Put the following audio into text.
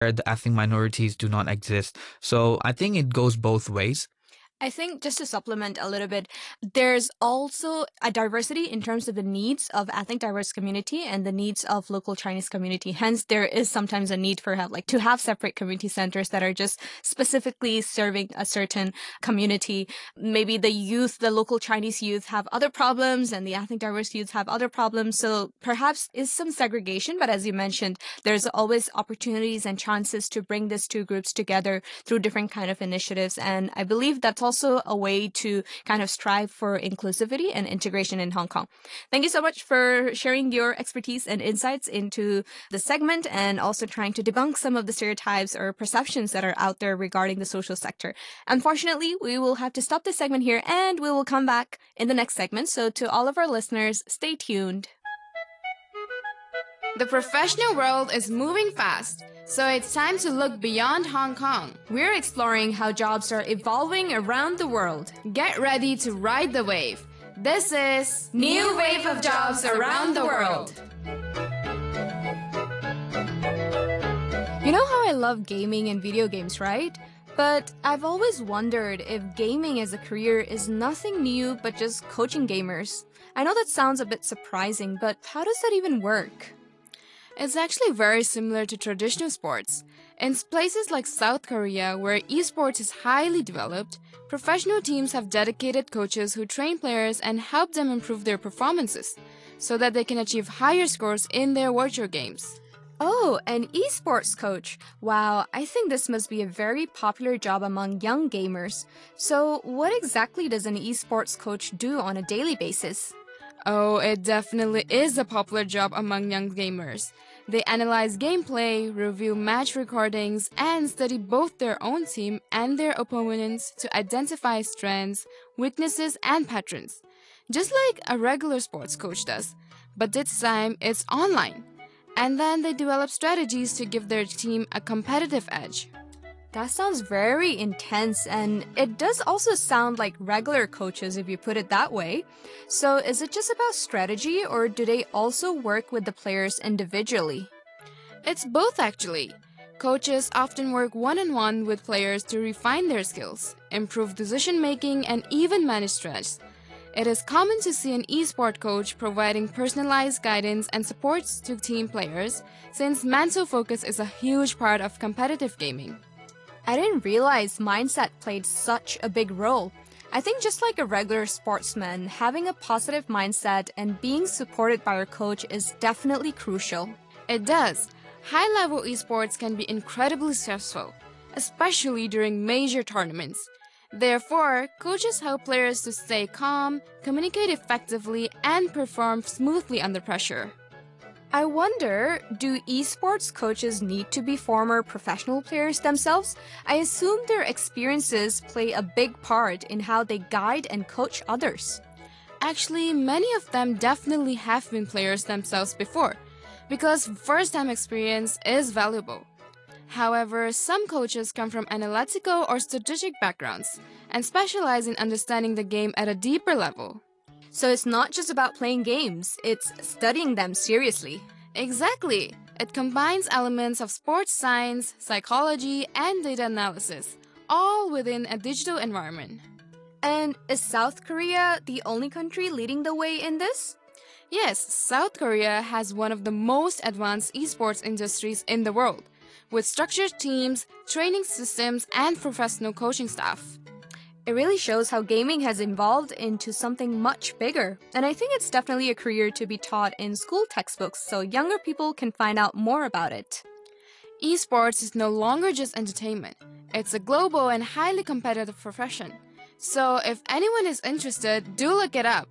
the ethnic minorities do not exist. So I think it goes both ways. I think just to supplement a little bit, there's also a diversity in terms of the needs of ethnic diverse community and the needs of local Chinese community. Hence, there is sometimes a need for to have separate community centers that are just specifically serving a certain community. Maybe the local Chinese youth have other problems and the ethnic diverse youth have other problems. So perhaps is some segregation, but as you mentioned, there's always opportunities and chances to bring these two groups together through different kind of initiatives. And I believe that's also a way to kind of strive for inclusivity and integration in Hong Kong. Thank you so much for sharing your expertise and insights into the segment and also trying to debunk some of the stereotypes or perceptions that are out there regarding the social sector. Unfortunately, we will have to stop this segment here and we will come back in the next segment. So to all of our listeners, stay tuned. The professional world is moving fast, so it's time to look beyond Hong Kong. We're exploring how jobs are evolving around the world. Get ready to ride the wave. This is New Wave of Jobs Around the World. You know how I love gaming and video games, right? But I've always wondered if gaming as a career is nothing new but just coaching gamers. I know that sounds a bit surprising, but how does that even work? It's actually very similar to traditional sports. In places like South Korea, where esports is highly developed, professional teams have dedicated coaches who train players and help them improve their performances so that they can achieve higher scores in their virtual games. Oh, an esports coach. Wow, I think this must be a very popular job among young gamers. So, what exactly does an esports coach do on a daily basis? Oh, it definitely is a popular job among young gamers. They analyze gameplay, review match recordings, and study both their own team and their opponents to identify strengths, weaknesses, and patterns. Just like a regular sports coach does. But this time, it's online. And then they develop strategies to give their team a competitive edge. That sounds very intense, and it does also sound like regular coaches if you put it that way. So is it just about strategy, or do they also work with the players individually? It's both actually. Coaches often work one-on-one with players to refine their skills, improve decision-making, and even manage stress. It is common to see an esport coach providing personalized guidance and supports to team players, since mental focus is a huge part of competitive gaming. I didn't realize mindset played such a big role. I think just like a regular sportsman, having a positive mindset and being supported by your coach is definitely crucial. It does. High-level esports can be incredibly stressful, especially during major tournaments. Therefore, coaches help players to stay calm, communicate effectively, and perform smoothly under pressure. I wonder, do esports coaches need to be former professional players themselves? I assume their experiences play a big part in how they guide and coach others. Actually, many of them definitely have been players themselves before, because first-time experience is valuable. However, some coaches come from analytical or strategic backgrounds and specialize in understanding the game at a deeper level. So it's not just about playing games, it's studying them seriously. Exactly. It combines elements of sports science, psychology, and data analysis, all within a digital environment. And is South Korea the only country leading the way in this? Yes, South Korea has one of the most advanced esports industries in the world, with structured teams, training systems, and professional coaching staff. It really shows how gaming has evolved into something much bigger, and I think it's definitely a career to be taught in school textbooks so younger people can find out more about it. Esports is no longer just entertainment. It's a global and highly competitive profession. So if anyone is interested, do look it up.